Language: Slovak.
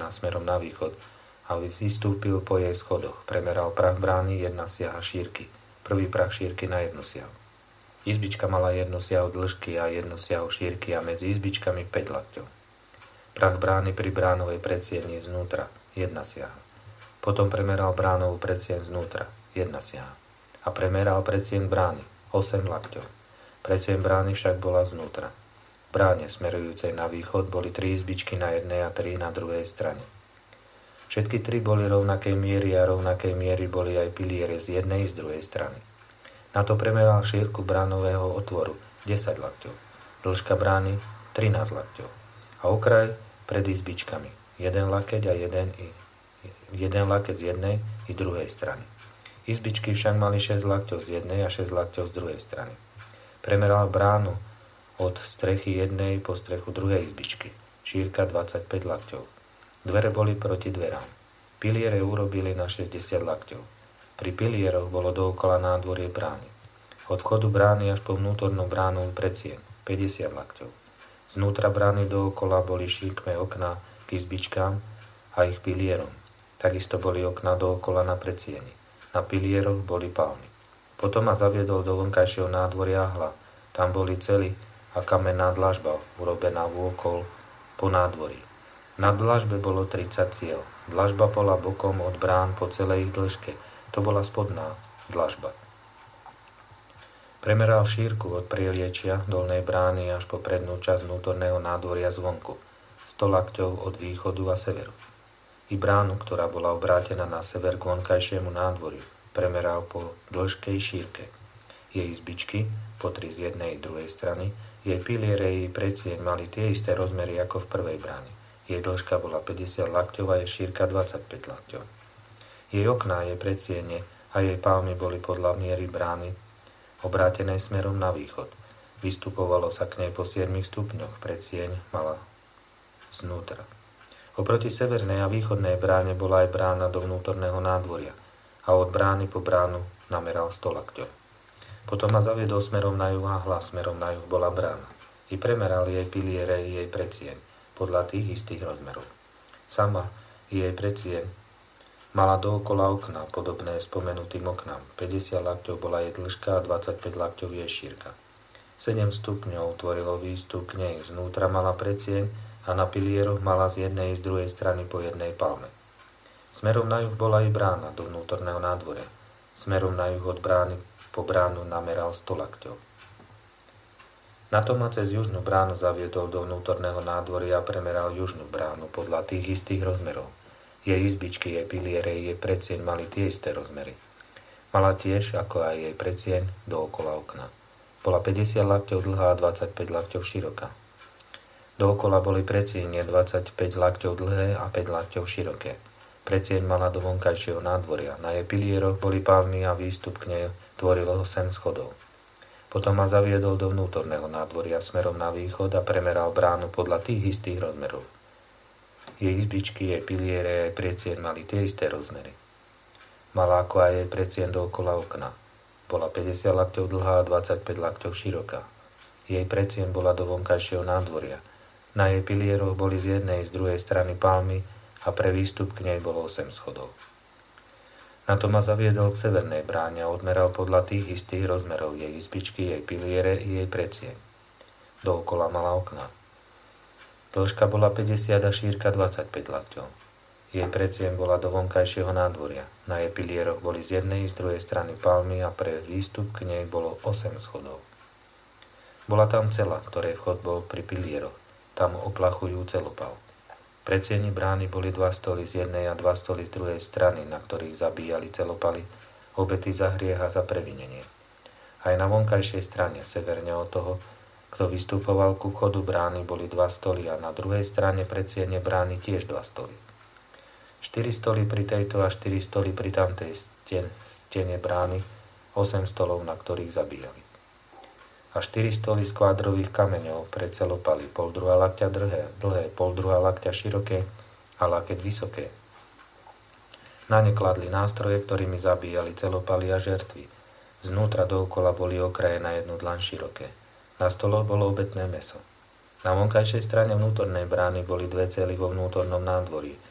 stena smerom na východ a vystúpil po jej schodoch. Premeral prah brány 1 siaha šírky. Prvý prah šírky na 1 siahu. Izbička mala 1 siahu dĺžky a 1 siahu šírky a medzi izbičkami 5 lakťov. Prah brány pri bránovej predsieni znútra 1 siaha. Potom premeral bránovú predsieň znútra 1 siaha. A premeral predsieň brány 8 lakťov. Predsieň brány však bola znútra. V bráne smerujúcej na východ boli 3 izbičky na jednej a 3 na druhej strane. Všetky 3 boli rovnakej miery a rovnakej miery boli aj piliere z jednej i z druhej strany. Na to premeral šírku bránového otvoru 10 lakťov, dĺžka brány 13 lakťov a okraj pred izbičkami 1 lakeť a 1 lakeť z jednej i druhej strany. Izbičky však mali 6 lakťov z jednej a 6 lakťov z druhej strany. Premeral bránu od strechy jednej po strechu druhej izbičky, šírka 25 lakťov. Dvere boli proti dverám. Piliere urobili na 60 lakťov. Pri pilieroch bolo dookola nádvorie brány. Od vchodu brány až po vnútornú bránu predsieň 50 lakťov. Znútra brány dookola boli šíkme okná k izbičkám a ich pilierom. Takisto boli okná dookola na predsieni. Na pilieroch boli palmy. Potom ma zaviedol do vonkajšieho nádvoria hla. Tam boli cely a kamenná dlažba urobená vôkol po nádvorí. Na dlažbe bolo 30 ciel. Dlažba bola bokom od brán po celej ich dĺžke. To bola spodná dlažba. Premeral šírku od prieliečia dolnej brány až po prednú časť vnútorného nádvoria zvonku. 100 lakťov od východu a severu. I bránu, ktorá bola obrátená na sever k vonkajšiemu nádvoriu, premeral po dĺžke i šírke. Jej izbičky, po 3 z jednej i druhej strany, jej piliere i predsieň mali tie isté rozmery ako v prvej bráne. Jej dĺžka bola 50 lakťov a jej šírka 25 lakťov. Jej okná, jej predsiene a jej palmy boli podľa miery brány obrátenej smerom na východ. Vystupovalo sa k nej po 7 stupňoch, predsieň mala znútra. Oproti severnej a východnej bráne bola aj brána do vnútorného nádvoria a od brány po bránu nameral 100 lakťov. Potom ma zaviedol smerom na juh a hla smerom na juh bola brána. I premeral jej piliere i jej predsieň podľa tých istých rozmerov. Sama jej predsieň mala dookola okná, podobné spomenutým oknám. 50 lakťov bola jej dĺžka a 25 lakťov jej šírka. 7 stupňov tvorilo výstup k nej. Znútra mala predsieň a na pilieroch mala z jednej i z druhej strany po jednej palme. Smerom na juh bola i brána do vnútorného nádvoria. Smerom na juh od brány po bránu nameral 100 lakťov. Na to ma cez južnú bránu zaviedol do vnútorného nádvoria a premeral južnú bránu podľa tých istých rozmerov. Jej izbičky, jej piliere, jej predsieň mali tie isté rozmery. Mala tiež, ako aj jej predsieň, dookola okna. Bola 50 lakťov dlhá a 25 lakťov široká. Dookola boli predsiene 25 lakťov dlhé a 5 lakťov široké. Predsieň mala do vonkajšieho nádvoria. Na jej pilieroch boli palmy a výstup k nej tvorilo 8 schodov. Potom ma zaviedol do vnútorného nádvoria smerom na východ a premeral bránu podľa tých istých rozmerov. Jej izbičky, jej piliere, jej predsieň mali tie isté rozmery. Mala ako aj jej predsieň dookola okna. Bola 50 lakťov dlhá a 25 lakťov široká. Jej predsieň bola do vonkajšieho nádvoria. Na jej pilieroch boli z jednej i z druhej strany palmy a pre výstup k nej bolo 8 schodov. Na to ma zaviedol k severnej bráne a odmeral podľa tých istých rozmerov jej izbičky, jej piliere i jej predsieň. Dookola mala okná. Dĺžka bola 50 a šírka 25 lakťov. Jej predsieň bola do vonkajšieho nádvoria. Na jej pilieroch boli z jednej i z druhej strany palmy a pre výstup k nej bolo 8 schodov. Bola tam cela, ktorej vchod bol pri pilieroch. Tam oplachujú celopal. Predsieni brány boli 2 stoly z jednej a 2 stoly z druhej strany, na ktorých zabíjali celopaly, obety za hriech a za previnenie. Aj na vonkajšej strane, severne od toho, kto vystupoval ku vchodu brány, boli 2 stoly a na druhej strane predsiene brány tiež 2 stoly. 4 stoly pri tejto a 4 stoly pri tamtej stene brány, 8 stolov, na ktorých zabíjali. A 4 stoly z kvádrových kameňov pre celopaly, 0,5 lakťa dlhé, 0,5 lakťa široké a lakeť vysoké. Na ne kladli nástroje, ktorými zabíjali celopaly a žertvy. Znútra dookola boli okraje na 1 dlaň široké. Na stoloch bolo obetné mäso. Na vonkajšej strane vnútornej brány boli 2 cely vo vnútornom nádvorí.